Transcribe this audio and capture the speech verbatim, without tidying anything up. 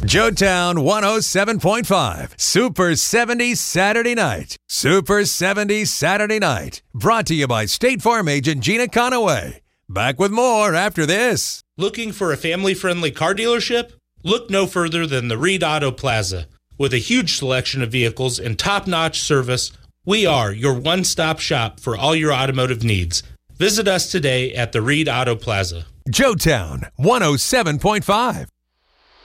Joetown one oh seven point five, Super seventies Saturday Night. Super seventies Saturday Night. Brought to you by State Farm agent Gina Conaway. Back with more after this. Looking for a family-friendly car dealership? Look no further than the Reed Auto Plaza. With a huge selection of vehicles and top-notch service, we are your one-stop shop for all your automotive needs. Visit us today at the Reed Auto Plaza. Joetown one oh seven point five.